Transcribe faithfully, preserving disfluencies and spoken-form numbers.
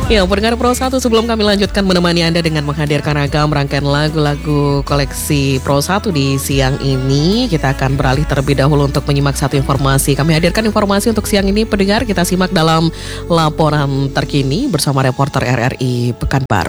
Ya, pendengar Pro satu, sebelum kami lanjutkan menemani Anda dengan menghadirkan ragam rangkaian lagu-lagu koleksi Pro satu di siang ini, kita akan beralih terlebih dahulu untuk menyimak satu informasi. Kami hadirkan informasi untuk siang ini, pendengar, kita simak dalam laporan terkini bersama reporter R R I Pekanbaru.